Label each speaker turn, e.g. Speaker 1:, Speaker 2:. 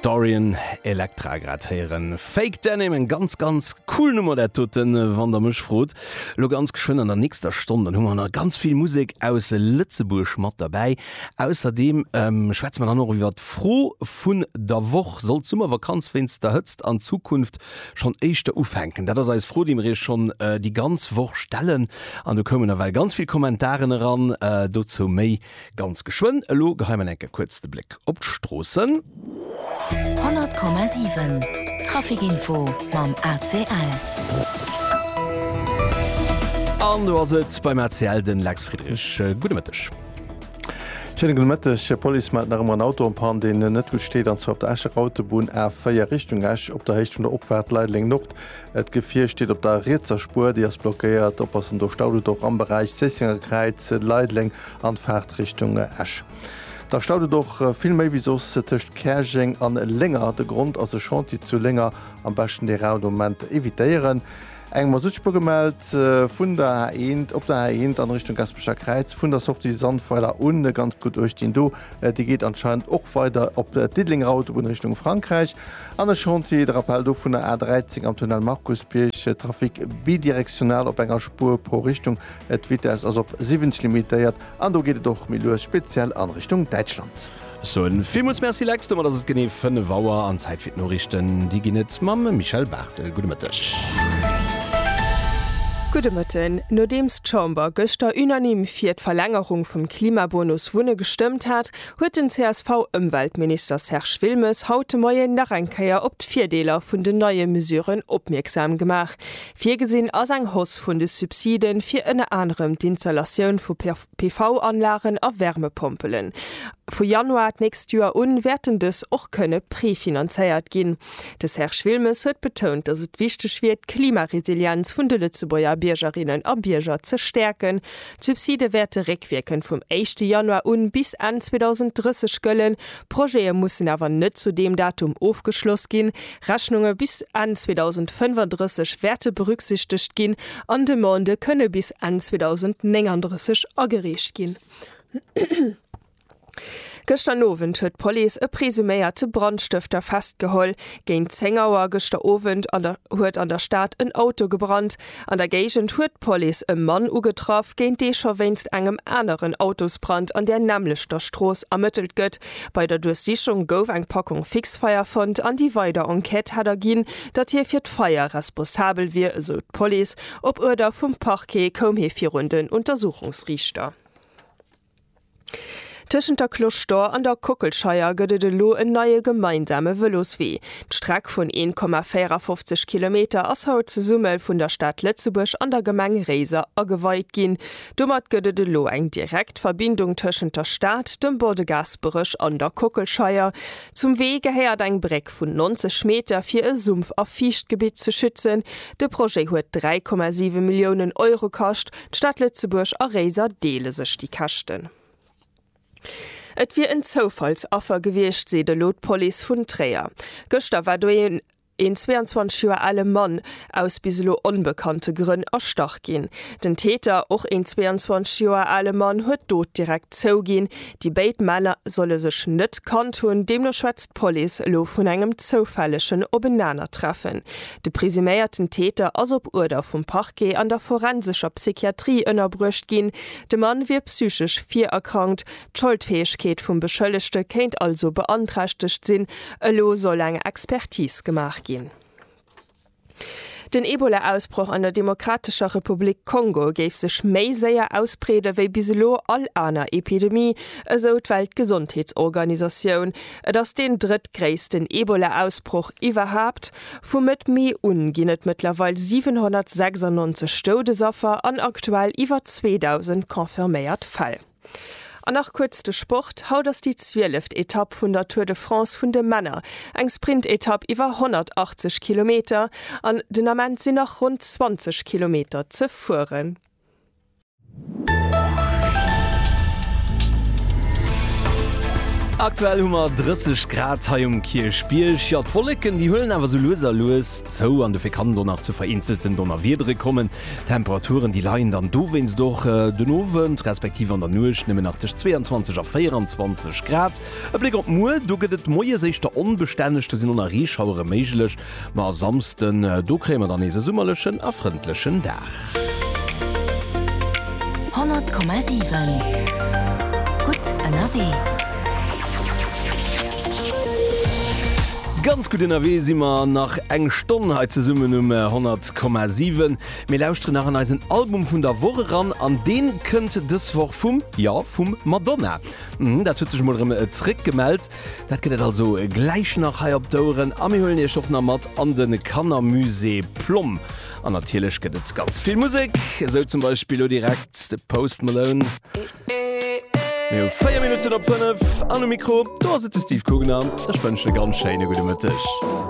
Speaker 1: Dorian Electra gratieren. Fake Denim, en ganz cool Nummer der Toten wann der Mch frot. Lo ganz geschwind an der nächster Stunde hu man ganz viel Musik aus Lützeburg mat dabei. Außerdem schwätzt man an noch iwwer froh vun der Woch soll zummer Vakanzfenster hëtzt an Zukunft schon echte ufhängen. Dat se froh dem schon die ganz Woch stellen an du kommen weil ganz viel Kommentaren ran dazu méi ganz geschwind. Lo geheimen enke kurzte Blick op Strossen.
Speaker 2: 100,7 Trafikinfo beim RCL.
Speaker 1: An du hast beim RCL den Lex Friedrich. Gute Mittag.
Speaker 3: Poli mat nach an Auto an den net gut steht an op der Äscher Autobun Äier Richtung Äsch op der Hecht vun der Opwärtleitling Nocht. Et Gefir steht op der Rezerspur, die as blockiert, op ass durch Staude doch am Bereich Sessingerkreiz Leitling an Fahrtrichtung Äsch. Da staude doch viel méi wie sos techt Kerching an Länger de Grund as se Chanti zu länger am besten de Radoment evitéieren. Eng mat Südspur gemeldt vun der Haent op der Haent an Richtung Gaspecher Kreiz vun der Sorti Sandpfeiler une ganz gut durch den Do. Die geht anscheinend och weiter op der Didlingraut in Richtung Frankreich. An der Chanti der Appell do vun der R30 am Tunnel Markuspirch Trafik bidirektional op enger Spur pro Richtung et wit es as op 7 limitiert. An do geht doch Mill speziell an Richtung Deutschland.
Speaker 1: So en Filmus Merci Lex, dat es gene vun Wauer an Zeitfir Norrichten, die ginnet Mamme Michael Bartel. Gute Mittag.
Speaker 4: Gute Mütten, nachdem Chamber gestern unanim für die Verlängerung vom Klimabonus Wunne gestimmt hat, hat den CSV-Umweltminister Serge Wilmes heute Morgen nach Reinkeier auf die Vierdeler von den neuen Mesuren aufmerksam gemacht. Vier gesehen als ein Haus von den Subsidien für eine andere die Installation von PV-Anlagen auf Wärmepumpen. Von Januar nächstes Jahr an werden das auch können präfinanziert gehen. Der Serge Wilmes hat betont, dass es wichtig wird, Klimaresilienz von den Lützeburger Bürgerinnen und Bürger zu stärken. Die Subsidien werden rückwirkend vom 1. Januar an bis an 2030 gelten. Projekte müssen aber nicht zu dem Datum aufgeschlossen gehen. Rechnungen bis an 2035 werden berücksichtigt gehen und Demande können bis an 2039 angeregt gehen. Gestern Abend hat die Polizei einen presumierten Brandstifter festgeholt. Gegen 10 Uhr gestern Abend hat an der Stadt ein Auto gebrannt. An der Gegend hat die Polizei einen Mann getroffen, gegen den schon wenigstens einem anderen Autosbrand an der Nämlichter Straße ermittelt wird. Bei der Durchsichtung gab eine Packung Fixfeuer gefunden. An die weitere Enquete hat gegeben, dass hier für die Feuer responsabel wird, so die Polizei. Ob Order vom Parquet kommen hier 4 Runden Untersuchungsrichter. Zwischen der Kloster an der Kuckelscheier gëtt lo en neue gemeinsame Velosweg. D'Streck vun 1,54 Kilometer ass haut ze Summel vun der Stadt Lützeburg an der Gemeng Reser aweit ginn. Dummert gëtt lo eng Direktverbindung tschen der Stadt, dem Bodegasberech an der Kuckelscheier. Zum Wege her eng Breck vun 90 Meter fir e Sumpf auf Fichtgebiet zu schützen. De Projekt huet 3,7 Millionen Euro kost. Stadt Lützeburg a Reser deele sech die Kachten. Et wie ein Zufallsaffer gewicht, se de Lotpolice vun Träer. Gestern war du ein 22 Jahre alter Mann aus biselo unbekannte Gründe erstach gin. Den Täter, auch ein 22 Jahre alter Mann, hat dort direkt zugehen. Die beiden Männer sollen sich nicht kantun, demnach schwätzt Police lo von einem zufälligen Aufeinandertreffen. Der presumierten Täter als ob Order vom Parquet an der forensischer Psychiatrie innerbrücht gin. Der Mann wird psychisch 4 erkrankt. Die Schuldfähigkeit vom Beschuldigten kennt also beantragtet sein. Lo soll eine Expertise gemacht gehen. Den Ebola-Ausbruch an der Demokratischen Republik Kongo gäf sich méi sehr ausbreden wie biselo all aner Epidemie, so die Weltgesundheitsorganisation. Das den drittgrößten Ebola-Ausbruch überhaupt. Womit mehr unginet mittlerweile 796 Todesopfer an aktuell über 2000 konfirmiert Fall. Und nach kurz der Sport haut das die 12. Etappe von der Tour de France von den Männern. Eine Sprint-Etappe über 180 Kilometer. An den Moment sind noch rund 20 Kilometer zu fahren.
Speaker 1: Aktuell hummer 30 Grad ha um Kirspiel ja Follecken die Hüllen awer so loser loes zo an de Fekan nach zu vereinzelten Donner wiedre kommen. Temperaturen die laien dann do wins doch den Owen respektiv an der Nuch nimmen nach 22 auf 24 Grad. E Blick op Mu du gët moie sich der onbeständigchte sinn an Reschauere meiglech ma samsten dokrämer dann ese summmerlechen afrindlechen Dach.
Speaker 2: 100,7 Gut NRW.
Speaker 1: Ganz gut NRW si immer nach eng Stonheit ze summen 100,7. Me lauschte nach an ein Album vun der Woche ran, an den kënnt dëswoch vum Madonna. Dat huet sech mod Trick gemeldt. Dat gët also gleich nach Hai op Douren amholen e doch na mat an den Kannermusee Plomm. An natierlech gët et ganz viel Musik, so zum Beispiel o direkt de Post Malone. 4 Minuten op 5 an Mikro, da sitzt Steve Kugner. Ich wünsche ganz schöne gute Mittag.